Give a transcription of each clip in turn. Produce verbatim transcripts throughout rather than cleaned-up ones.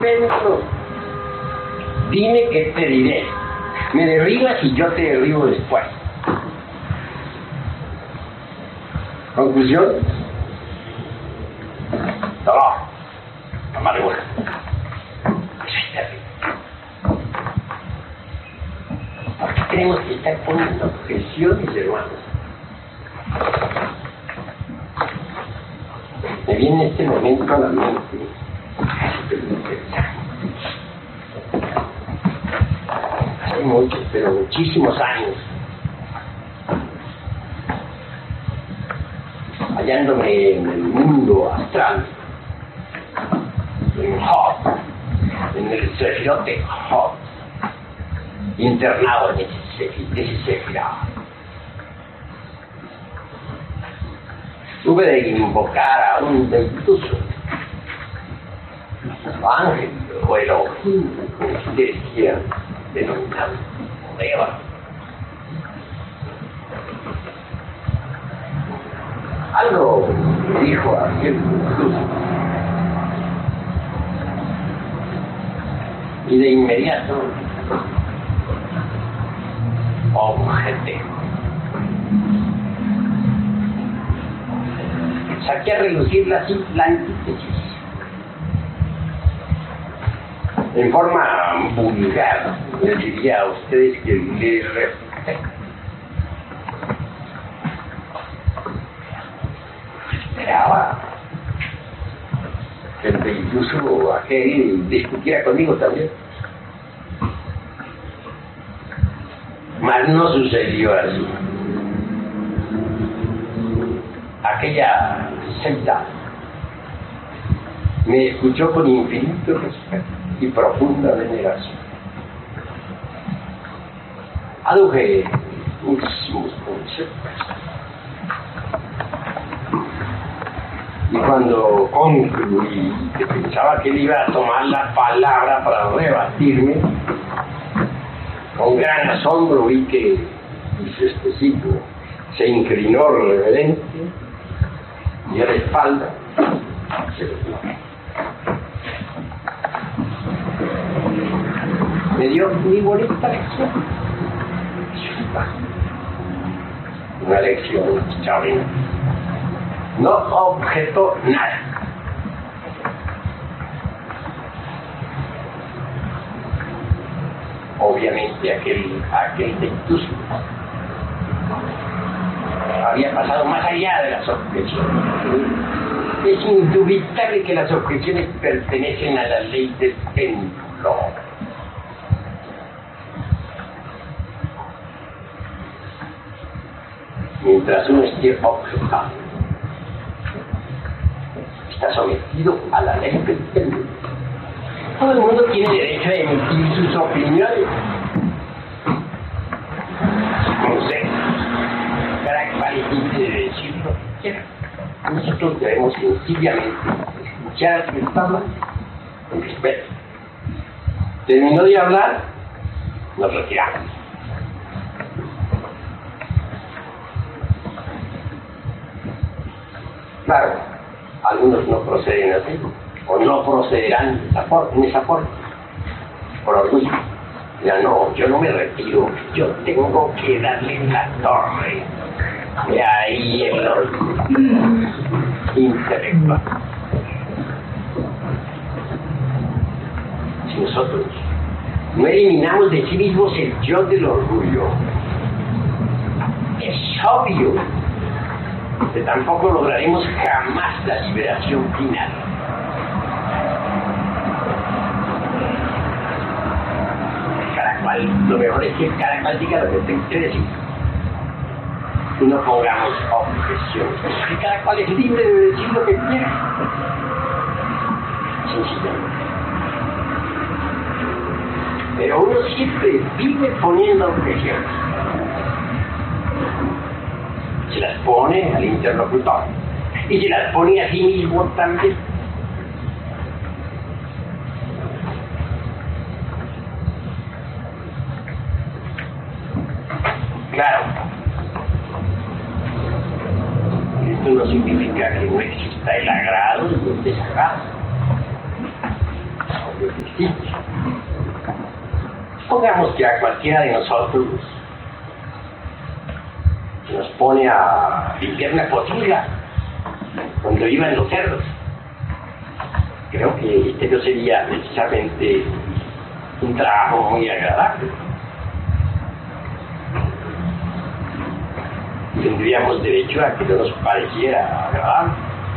Pedro, dime que te diré. Me derribas y yo te derribo después. Conclusión. Dolor. Amargura. Eso es terrible. ¿Por qué tenemos que estar poniendo objeciones, hermanos? Me viene en este momento a la mente hace muchos, pero muchísimos años, hallándome en el mundo astral, en Hot, en el Sefirote Hot, internado en ese Sefirot. Tuve de invocar a un ventuso ángel o Elohim, como ustedes quieran denominarlo, o Eva. Algo dijo aquel ventuso y de inmediato objeté. Saqué a relucir la, la antítesis en forma vulgar. Les diría a ustedes que les refuté. Esperaba que incluso aquel discutiera conmigo también, mas no sucedió así. Aquella secta me escuchó con infinito respeto y profunda veneración. Aduje muchísimos conceptos y cuando concluí que pensaba que él iba a tomar la palabra para rebatirme, con gran asombro vi que su específico se inclinó reverente y a la espalda se dobló. Me dio muy bonita lección. Una lección extraordinaria. No objetó nada. Obviamente aquel, aquel ventuso había pasado más allá de las objeciones. Es indubitable que las objeciones pertenecen a la ley del péndulo. Mientras uno esté objetado, está sometido a la ley del péndulo. Todo el mundo tiene derecho a emitir sus opiniones, sus consejos. Cada cual es libre de decir lo que quiera. Nosotros debemos sencillamente escuchar a quien habla con respeto. Terminó de hablar, nos retiramos. Claro, algunos no proceden así, o no procederán en esa forma, en esa forma, por orgullo. Ya no, yo no me retiro, yo tengo que darle en la torre. Y ahí el orgullo intelectual. Si nosotros no eliminamos de sí mismos el yo del orgullo, es obvio que tampoco lograremos jamás la liberación final. Cada cual, lo mejor es que cada cual diga lo que tenga que decir. Y no pongamos objeciones, porque cada cual es libre de decir lo que quiera. Sencillamente. Pero uno siempre vive poniendo objeciones. Se las pone al interlocutor y se las pone a sí mismo también. Claro, esto no significa que no exista el agrado y el desagrado. sencillo. Supongamos que a cualquiera de nosotros nos pone a limpiar una potilla cuando iban los cerdos. Creo que este no sería necesariamente un trabajo muy agradable. Tendríamos derecho a que no nos pareciera agradable.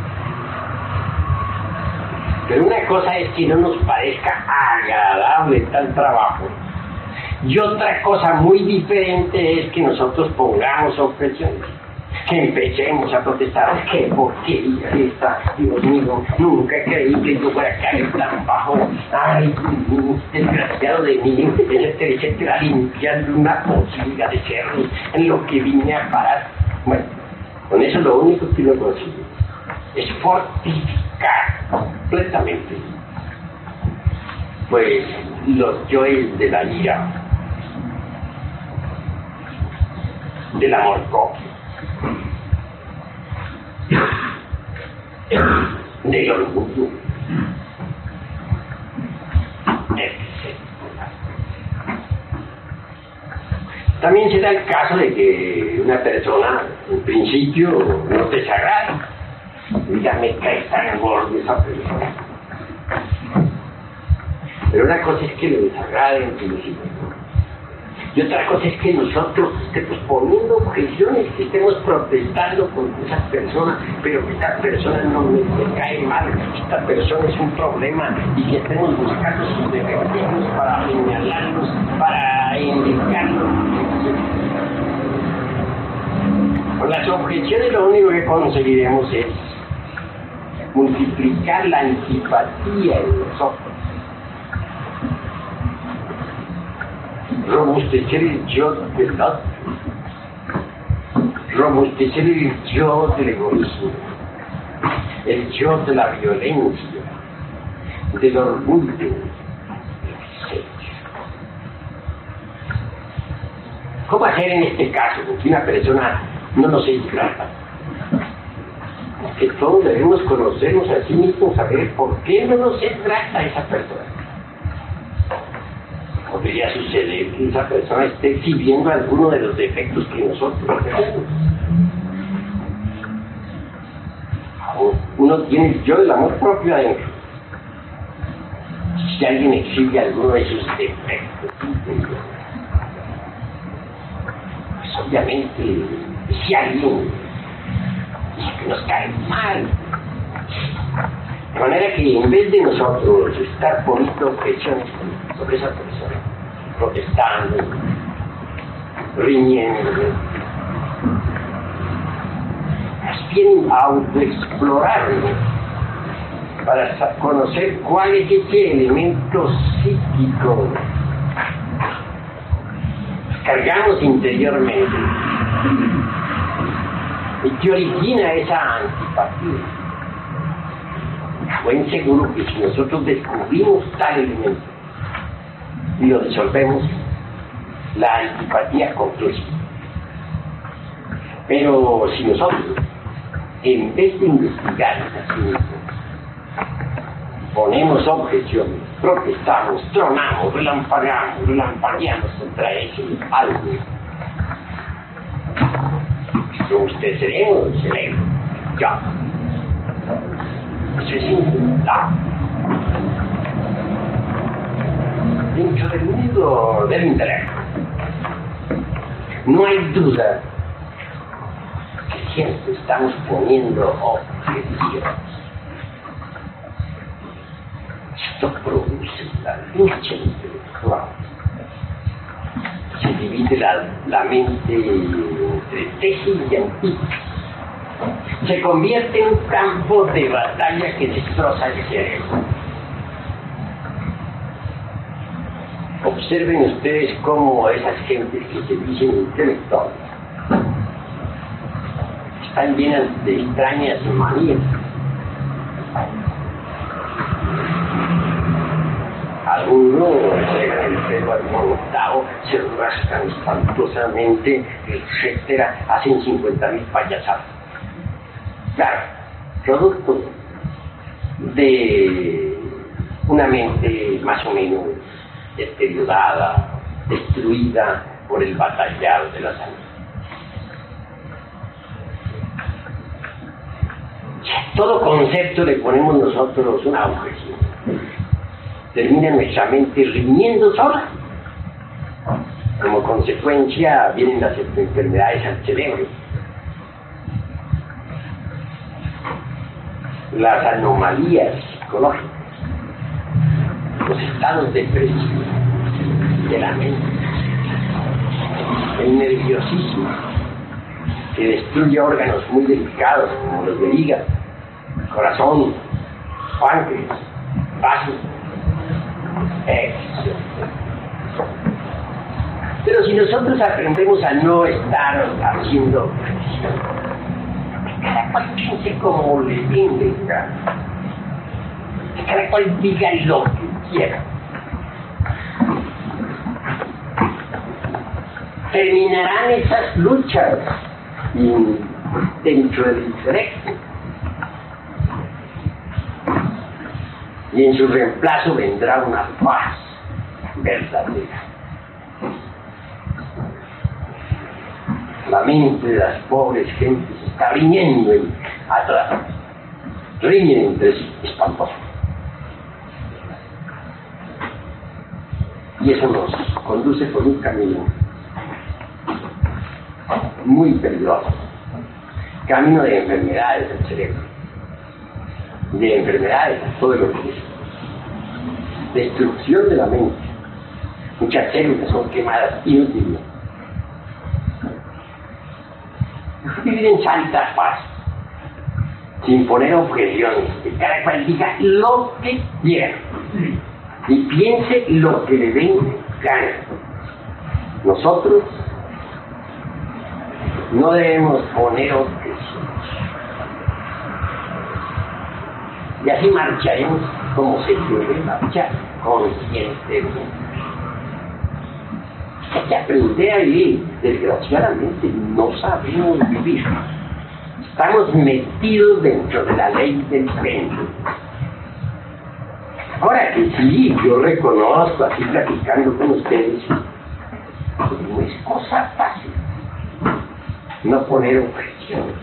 Pero una cosa es que no nos parezca agradable tal trabajo. Y otra cosa muy diferente es que nosotros pongamos objeciones, que empecemos a protestar. ¡Qué porquería esta! Dios mío, nunca creí que yo fuera a caer tan bajo. ¡Ay, desgraciado de mí! Etcétera, etcétera, limpiando una potilla de cerros en lo que vine a parar. Bueno, con eso lo único que uno consigue es fortificar completamente pues los yoes de la ira, del amor propio, del orgullo, etcétera. También se da el caso de que una persona en principio no te desagrade. Ya me cae tan gordo esa persona. Pero una cosa es que le desagrade en principio. Y otra cosa es que nosotros estemos poniendo objeciones, que estemos protestando contra esas personas, pero que esta persona no me, me cae mal, esta persona es un problema, y que estemos buscando sus defectos para señalarlos, para indicarlos. Con las objeciones lo único que conseguiremos es multiplicar la antipatía en nosotros, robustecer el yo del otro, robustecer el yo del egoísmo, el yo de la violencia, del orgullo, etcétera. ¿Cómo hacer en este caso que una persona no nos es grata? Que todos debemos conocernos a sí mismos, saber por qué no nos es grata esa persona. Podría suceder que esa persona esté exhibiendo alguno de los defectos que nosotros tenemos. Uno tiene el yo del amor propio adentro. Si alguien exhibe alguno de sus defectos, pues obviamente, si alguien que nos cae mal, de manera que en vez de nosotros estar poniendo objeciones sobre esa persona, protestando, riñendo, más bien autoexplorarnos para conocer cuál es ese elemento psíquico que cargamos interiormente y que origina esa antipatía. Buen seguro que si nosotros descubrimos tal elemento y lo disolvemos, la antipatía concluye. Pero si nosotros, en vez de investigar así mismo, ponemos objeciones, protestamos, tronamos, relampagueamos, relampagueamos contra ese algo, usted sereno, sereno, ya. Eso es intentable. Dentro del mundo del intelecto, no hay duda que siempre estamos poniendo objeciones. Esto produce la lucha intelectual. Se divide la, la mente entre tesis y antítesis. Se convierte en un campo de batalla que destroza el cerebro. Observen ustedes cómo esas gentes que se dicen intelectuales están llenas de extrañas manías. Algunos llegan el pelo alborotado, se rascan espantosamente, etcétera, hacen cincuenta mil payasadas. Claro, producto de una mente más o menos deteriorada, destruida por el batallar de la sangre. Todo concepto le ponemos nosotros una objeción. Termina nuestra mente riñendo sola. Como consecuencia vienen las enfermedades al cerebro, las anomalías psicológicas, los estados depresivos de la mente, el nerviosismo que destruye órganos muy delicados como los del hígado, corazón, páncreas, vasos, etcétera. Pero si nosotros aprendemos a no estar haciendo presión, que cada cual piense como le venga, que cada cual diga lo que quiera, terminarán esas luchas dentro del intelecto y en su reemplazo vendrá una paz verdadera. La mente de las pobres gentes está riñendo atrás, riñen entre sí, espantoso. Y eso nos conduce por un camino muy peligroso, camino de enfermedades del cerebro, de enfermedades de todo el organismo, destrucción de la mente. Muchas células son quemadas inútilmente. Vivir en santa paz, sin poner objeciones, que cada cual diga lo que quiera y piense lo que le den gana. Nosotros no debemos poner objeciones. Y así marcharemos como se debe marchar, conscientemente. Hay que aprender a vivir. Desgraciadamente no sabemos vivir. Estamos metidos dentro de la ley del péndulo. Ahora que sí, yo reconozco, así platicando con ustedes, que no es cosa fácil no poner objeciones.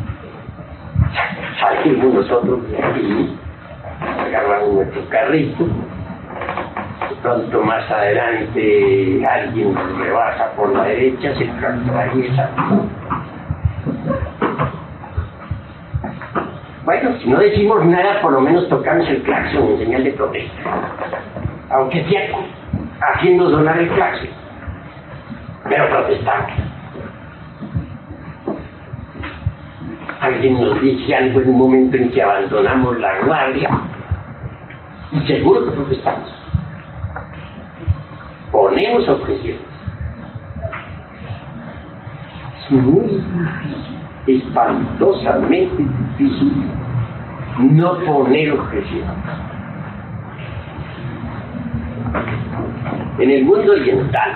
Salimos nosotros de aquí, agarramos nuestro carrito, de pronto más adelante alguien nos rebasa por la derecha, se atraviesa. Bueno, si no decimos nada, por lo menos tocamos el claxon en señal de protesta, aunque sea haciendo sonar el claxon, pero protestamos. Alguien nos dice algo en un momento en que abandonamos la guardia y seguro que protestamos. Ponemos objeciones. Es muy difícil, espantosamente difícil no poner objeciones. En el mundo oriental,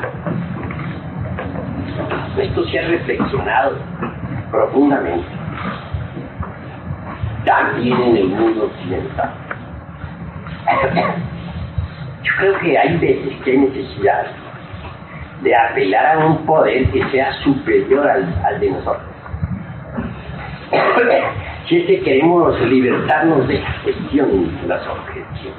esto se ha reflexionado profundamente. También en el mundo occidental. Yo creo que hay veces que hay necesidad de apelar a un poder que sea superior al, al de nosotros. Si es que queremos libertarnos de la cuestión de las objeciones.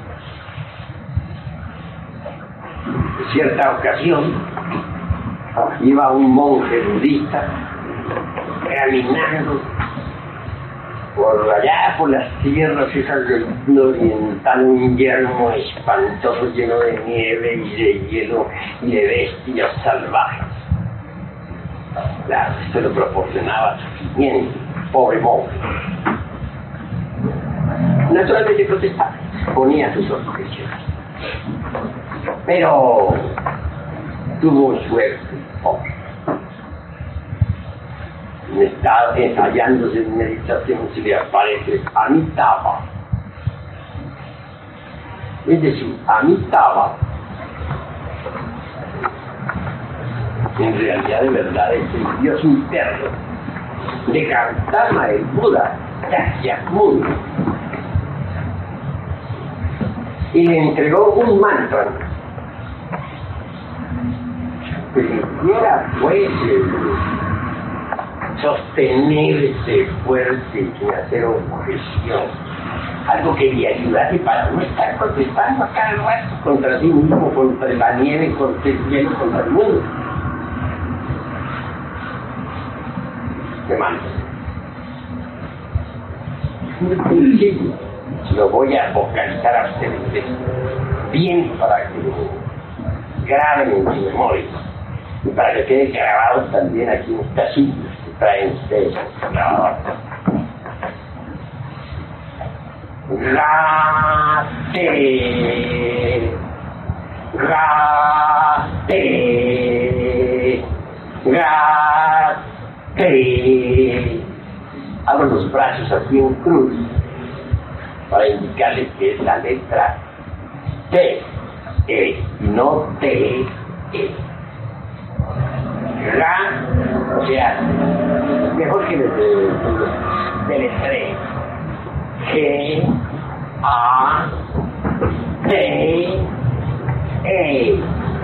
En cierta ocasión, iba un monje budista caminando por allá, por las tierras esas del mundo oriental, un yermo espantoso lleno de nieve y de hielo y de bestias salvajes. Claro, esto lo proporcionaba sufrimiento, pobre monje. Naturalmente protestaba, ponía sus objeciones. Pero tuvo suerte, pobre. Está ensayándose en meditación, se le aparece Amitabha. Es decir, Amitabha en realidad de verdad es el Dios interno de Gautama, el Buda, Shakyamuni. y le entregó un mantra que siquiera fuese sostenerse fuerte sin hacer objeción, algo que le ayudase para no estar protestando a cada rato contra sí mismo, contra la nieve, contra el hielo, contra el mundo. ¿Qué más? Un principio lo voy a vocalizar a ustedes bien para que lo graben en su memoria y para que quede grabado también aquí en esta silla que traen ustedes grabador. Gate, gate, gate. Abro los brazos así en cruz para indicarles que es la letra T, E, no T, E. Ra, o sea, mejor que les deletree. G, A, T, E.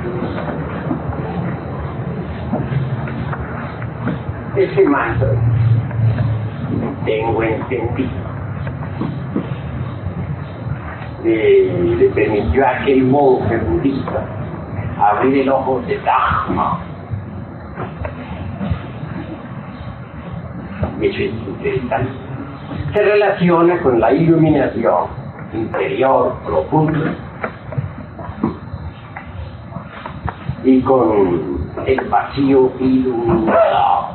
Ese mantra tengo entendido le, le permitió a aquel monje budista abrir el ojo de Dharma. Y eso es interesante. Se relaciona con la iluminación interior profunda y con el vacío iluminado.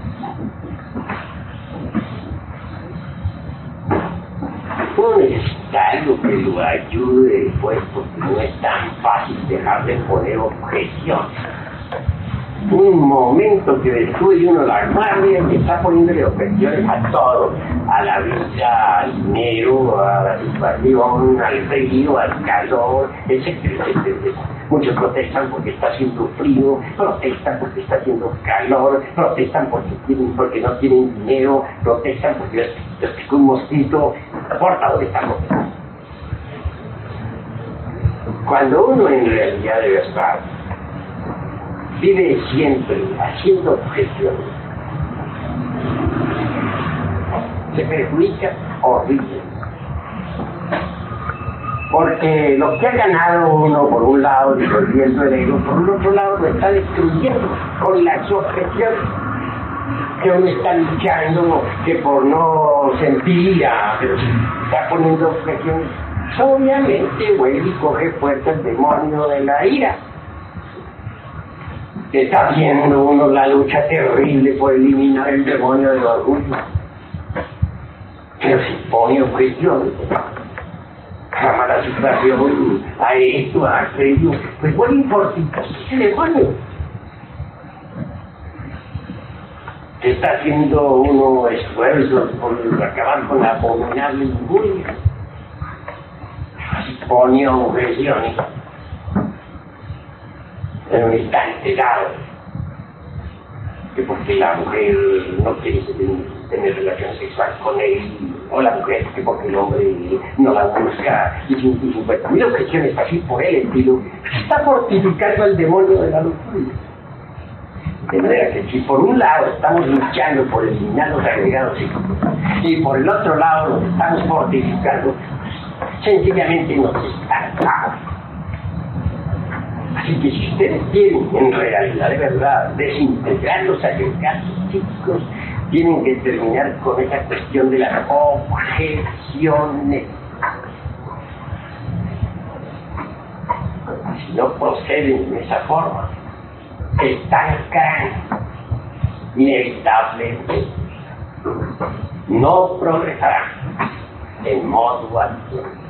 Uno necesita algo que lo ayude, pues, porque no es tan fácil dejar de poner objeciones. Un momento que descubre uno la guardia que está poniéndole objeciones a todo, a la vida, al dinero, a la situación, al frío, al calor, etcétera, etcétera, etcétera. Muchos protestan porque está haciendo frío, protestan porque está haciendo calor, protestan porque, tienen, porque no tienen dinero, protestan porque les picó un mosquito, no importa dónde estamos. Cuando uno en realidad de verdad vive siempre haciendo objeciones, se perjudica horrible. Porque lo que ha ganado uno por un lado disolviendo el ego, por el otro lado lo está destruyendo con las objeciones que uno está luchando, que por no sentir, pero está poniendo objeciones. Obviamente vuelve y coge fuerza el demonio de la ira. Está haciendo uno la lucha terrible por eliminar el demonio del orgullo. Pero si pone objeciones, a la situación, a esto, a aquello, pues bueno, importa ese demonio. Está haciendo uno esfuerzos por acabar con la abominable injuria. Si pone objeciones, pero está enterado que porque la mujer no quiere tener relación sexual con él, o la mujer que porque el hombre no la busca, y sin cincuenta mil objeciones así por el estilo, está fortificando al demonio de la locura. De manera que si por un lado estamos luchando por eliminar los agregados psíquicos, y por el otro lado los estamos fortificando, sencillamente nos estancamos. Así que si ustedes quieren, en realidad de verdad, desintegrar los agregados psíquicos, tienen que terminar con esa cuestión de las objeciones. Si no proceden de esa forma, se estancan inevitablemente. No progresarán en modo alguno.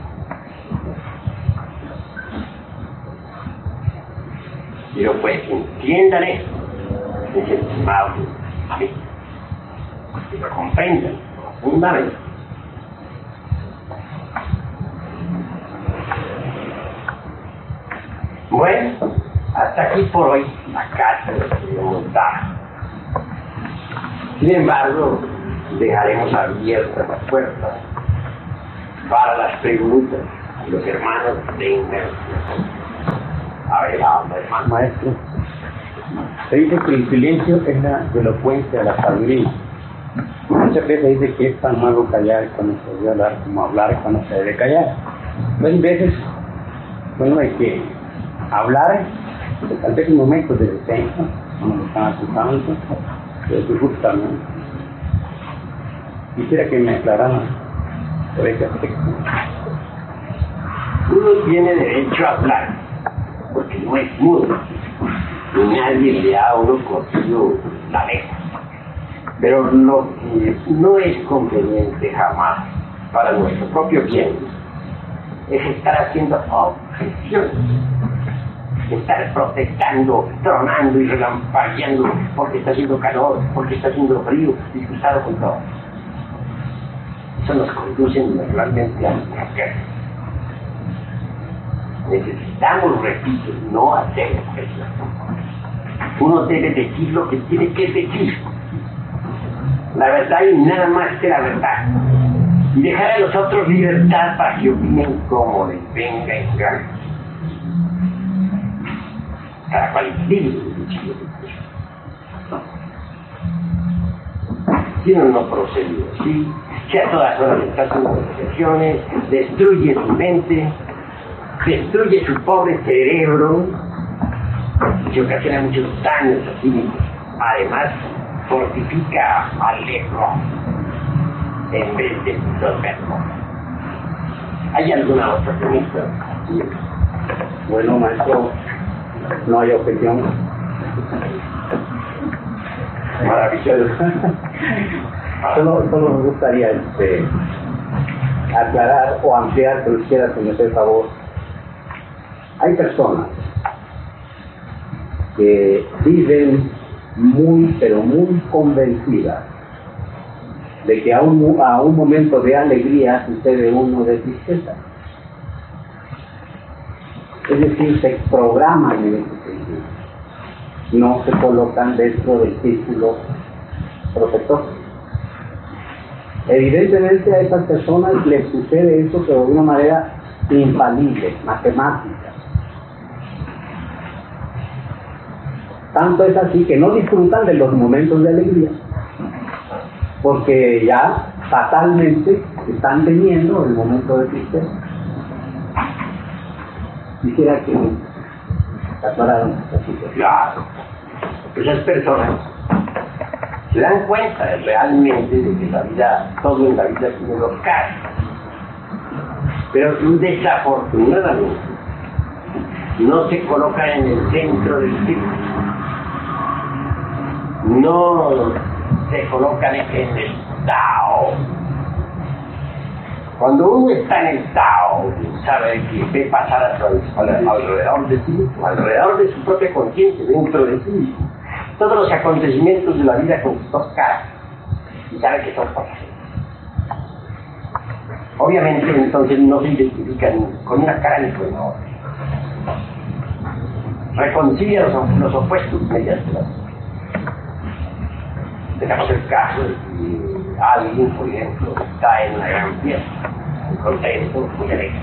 Pero pues entiendan esto, mis estimados amigos, que lo comprendan profundamente. Bueno, hasta aquí por hoy la cátedra que debemos dar. Sin embargo, dejaremos abiertas las puertas para las preguntas los hermanos tengan. A ver, habla, hermano. Maestro, se dice que el silencio es la elocuencia de la sabiduría. Muchas veces dice que es tan malo callar cuando se debe hablar como hablar cuando se debe callar. Muchas veces, bueno, hay que hablar, tal vez en momentos de defensa, cuando lo están acusando, pero que justamente. Quisiera que me aclararan sobre este aspecto. Uno tiene derecho a hablar, porque no es mudo, y nadie le ha a uno cortado la lengua. Pero lo que no es conveniente jamás para nuestro propio bien es estar haciendo objeciones, estar protestando, tronando y relampagueando porque está haciendo calor, porque está haciendo frío, disgustado con todo. Eso nos conduce naturalmente al fracaso. Necesitamos, repito, no hacer objeciones. Uno debe decir lo que tiene que decir. La verdad y nada más que la verdad. Y dejar a los otros libertad para que opinen como les venga en gana. Cada cual vive. Si uno no procede así, si a todas horas está haciendo reflexiones, destruye su mente, destruye su pobre cerebro, y se ocasiona muchos daños a sí mismo. Además, fortifica al ego en vez de disolverlo. ¿Hay alguna otra pregunta? Sí. Bueno, maestro, no hay objeción. Maravilloso. Solo, solo me gustaría este, aclarar o ampliar, que nos quiera que me hace el favor. Hay personas que viven muy, pero muy convencidas de que a un, a un momento de alegría sucede uno de tristeza. Es decir, se programan en ese sentido. No se colocan dentro del círculo protector. Evidentemente a estas personas les sucede eso, pero de una manera infalible, matemática. Tanto es así que no disfrutan de los momentos de alegría, porque ya fatalmente están teniendo el momento de tristeza. Quisiera que aclararan esta situación. Claro. Esas personas se dan cuenta realmente de que la vida, todo en la vida tiene dos caras. Pero desafortunadamente no se colocan en el centro del círculo. No se colocan en el Tao. Cuando uno está en el Tao, sabe que ve pasar a su, alrededor de sí, alrededor de su propia conciencia, dentro de sí, todos los acontecimientos de la vida con sus dos caras, y sabe que son pasajeros. Obviamente entonces no se identifican con una cara ni con otra. Reconcilia los, los opuestos mediante la. Tenemos el caso de que alguien, por ejemplo, está en una gran fiesta, muy contento, muy alegre.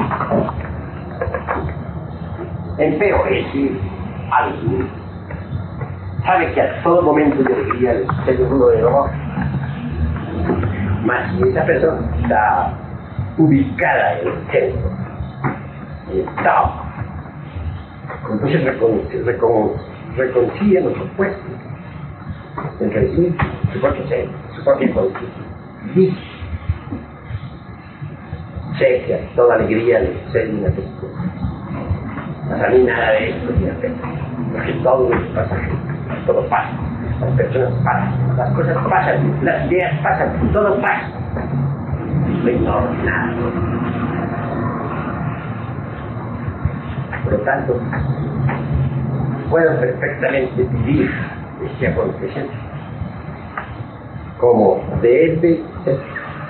Empero ese alguien sabe que a todo momento de alegría le sucede uno de dolor. Mas si esa persona está ubicada en el centro, en el Tao, entonces reconcilia, reconcilia los opuestos. Entre sí, su propio ser, su propia conciencia. Dice, sé que a toda alegría le sucede una cosa. A mí nada de esto me afecta, porque todo es pasajero, todo pasa, las personas pasan, las cosas pasan, las ideas pasan, todo pasa. No ignoro nada. Por lo tanto, puedo perfectamente vivir este acontecimiento como debe ser.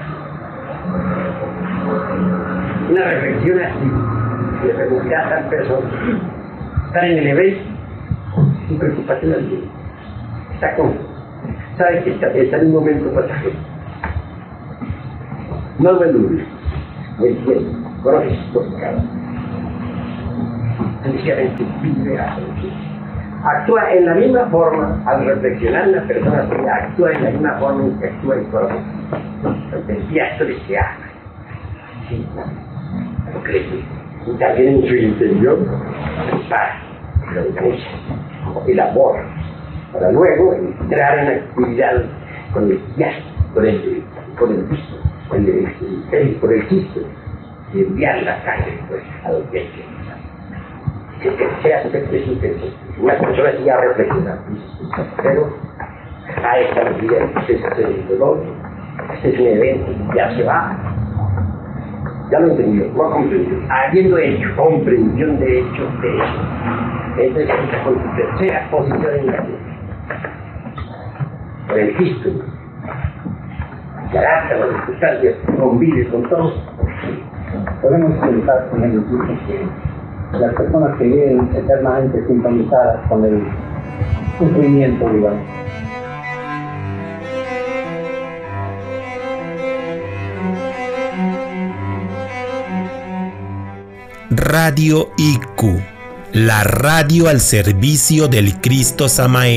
Una reflexión así le permitirá a tal persona estar en el evento sin preocupación alguna. Está con, sabe que está, está en un momento pasajero. No me dudes, me entiendo, conoce su pecado. Sencillamente vive a actúa en la misma forma, al reflexionar la persona, actúa en la misma forma en que actúa el corazón. El gesto de que ama. Sí, lo cree. Y también en su interior, para lo organiza, el amor, para luego entrar en actividad con el gesto, con el, con el visto, con el, el, por el chiste, y enviar la sangre pues, a los que que se hace presente una persona que ya reflexiona, pero a esta medida este es el dolor, este es un evento, ya se va, ya lo entendió, lo ha comprendido, habiendo hecho comprensión de hechos de eso, entonces está con su tercera posición en la vida, con el Cristo, se adapta a las circunstancias, convive con todos. Podemos pensar con el Cristo que las personas que viven eternamente sintonizadas con el sufrimiento, digamos. Radio I Q, la radio al servicio del Cristo Samael.